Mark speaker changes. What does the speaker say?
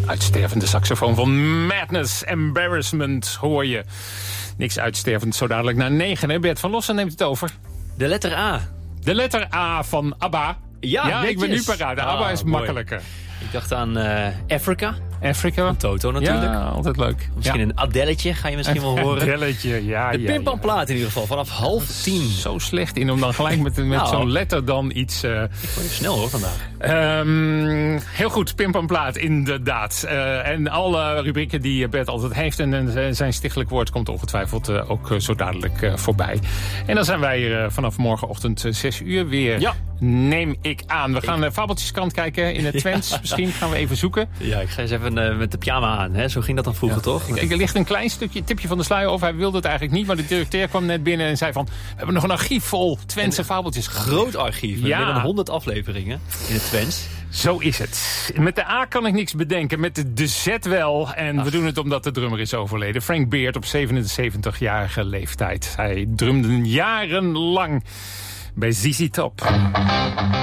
Speaker 1: Uitstervende saxofoon van Madness. Embarrassment hoor je. Niks uitstervend, zo dadelijk naar 9. Hè? Bert van Lossen neemt het over.
Speaker 2: De letter A.
Speaker 1: De letter A van ABBA. Ja, ik ben nu paraat. ABBA is
Speaker 2: mooi.
Speaker 1: makkelijker.
Speaker 2: Ik dacht aan Africa.
Speaker 1: Afrika.
Speaker 2: Van Toto natuurlijk.
Speaker 1: Ja, altijd leuk.
Speaker 2: Misschien een Adelletje ga je misschien wel horen.
Speaker 1: Adelletje, ja.
Speaker 2: De Pimpanplaat in ieder geval, vanaf 9:30.
Speaker 1: Zo slecht in om dan gelijk met zo'n letter dan iets...
Speaker 2: Ik word snel hoor vandaag.
Speaker 1: Heel goed, Pimpanplaat, inderdaad. En alle rubrieken die Bert altijd heeft en zijn stichtelijk woord komt ongetwijfeld ook zo dadelijk voorbij. En dan zijn wij hier vanaf morgenochtend 6 uur weer. Ja. Neem ik aan. We gaan Fabeltjeskrant kijken in het Twents. Misschien gaan we even zoeken.
Speaker 2: Ja, ik ga eens even met de pyjama aan. Hè? Zo ging dat dan vroeger, toch?
Speaker 1: Er ligt een klein tipje van de sluier over. Hij wilde het eigenlijk niet, maar de directeur kwam net binnen en zei van... we hebben nog een archief vol Twentse fabeltjes.
Speaker 2: Groot archief, met meer dan 100 afleveringen in het Twents.
Speaker 1: Zo is het. Met de A kan ik niks bedenken, met de Z wel. En we doen het omdat de drummer is overleden. Frank Beard op 77-jarige leeftijd. Hij drumde jarenlang bij ZZ Top.